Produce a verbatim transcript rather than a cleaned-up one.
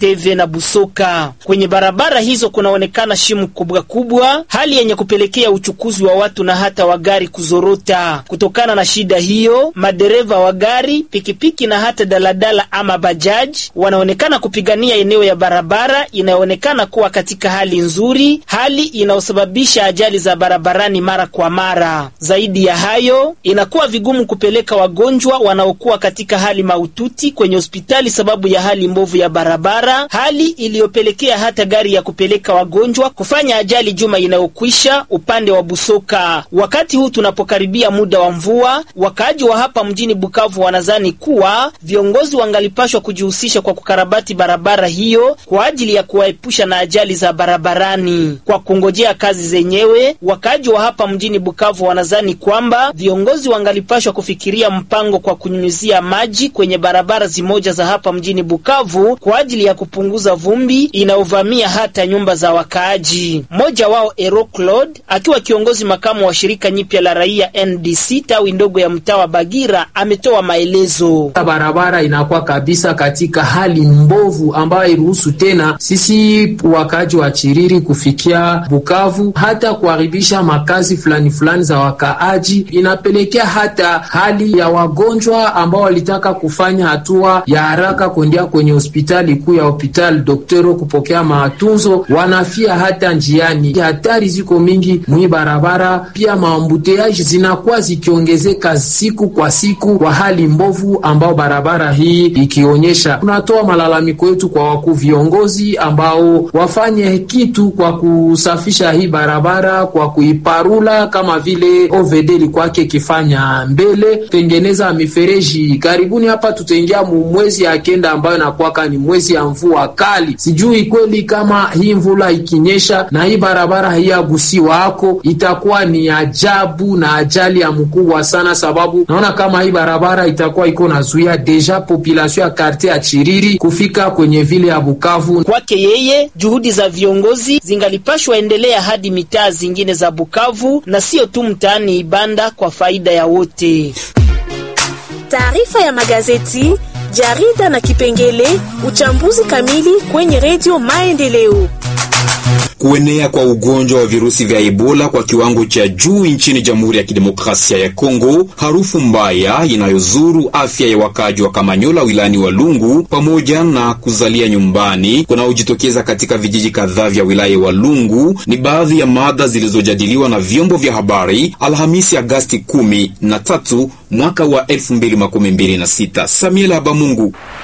Enteve na Busoka. Kwenye barabara hizo kunaonekana shimo kubwa kubwa, hali yenye kupelekea uchukuzi wa watu na hata wa gari kuzorota. Kutokana na shida hiyo, madereva wa gari, pikipiki na hata daladala ama bajaj wanaonekana kupigania eneo ya barabara inayoonekana kuwa katika hali nzuri, hali inayosababisha ajali za barabarani mara kwa mara. Zaidi ya hayo, inakuwa vigumu kupeleka wagonjwa wanaokuwa katika hali mahututi kwenye hospitali sababu ya hali mbovu ya barabara, hali iliyopelekea hata gari ya kupeleka wagonjwa kufanya ajali juma inayokwisha upande wa Busoka. Wakati huu tunapokaribia muda wa mvua, wakaaji wa hapa mjini Bukavu wanazani kuwa viongozi wangalipashwa kujihusisha kwa kukarabati barabara hiyo kwa ajili ya kuwaepusha na ajali za barabarani. Kwa kungojea kazi zenyewe, wakaaji wa hapa mjini Bukavu wanazani kwamba viongozi wangalipashwa kufikiria mpango kwa kunyunyizia maji kwenye barabara zimoja za hapa mjini Bukavu kwa ajili ya kupunguza vumbi inaovamia hata nyumba za wakaaji. Mmoja wao Ero Claude, akiwa kiongozi makamu wa shirika nyipya la raia N D C tawi ndogo ya mtaa wa Bagira, ametoa maelezo. Barabara inakuwa kabisa katika hali mbovu ambayo iruhusu tena sisi wakaaji wa Chiriri kufikia Bukavu, hata kuharibisha makazi fulani fulani za wakaaji. Inapelekea hata hali ya wagonjwa ambao walitaka kufanya hatua ya haraka kuendea kwenye hospitali kuu ya hospitali Doktoro kupokea matunzo, wanafia hata njiani. Hatari ziko mingi mwi barabara, pia maambuteaji zinakuwa zikiongezeka siku kwa siku kwa hali mbovu ambao barabara hii ikionyesha. Tunatoa malalamiko yetu kwa wakuu viongozi ambao wafanye kitu kwa kusafisha hii barabara, kwa kuiparula kama vile O V D likwake kifanya mbele, tengeneza mifereji. Karibuni hapa tutaingia mwezi ya kenda ambayo nakuwaka ni mwezi ya mvua kali. Sijui kweli kama hii mvula ikinyesha na hii barabara hii agusiwa hako, itakuwa ni ajabu na ajali ya mkubwa sana, sababu naona kama hii barabara itakuwa iko nazuia deja population ya quartier ya Chiriri kufika kwenye vile ya Bukavu. Kwake yeye, juhudi za viongozi zingalipashwa endelea hadi mitaa zingine za Bukavu na sio tu mtaani Ibanda kwa faida ya wote. Taarifa ya magazeti, jarida na kipengele uchambuzi kamili kwenye Radio Maendeleo. Kuenea kwa ugonjwa wa virusi vya Ebola kwa kiwango cha juu nchini Jamhuri ya Kidemokrasia ya Kongo, harufu mbaya inayozuru afya ya wakaji wa Kamanyola wilani wa Lungu, pamoja na kuzalia nyumbani kunaojitokeza katika vijiji kadhaa vya wilaya wa Lungu ni baadhi ya mada zilizojadiliwa na vyombo vya habari Alhamisi Agosti kumi na tatu mwaka wa elfu mbili makumi mbili na sita. Samuel Habamungu.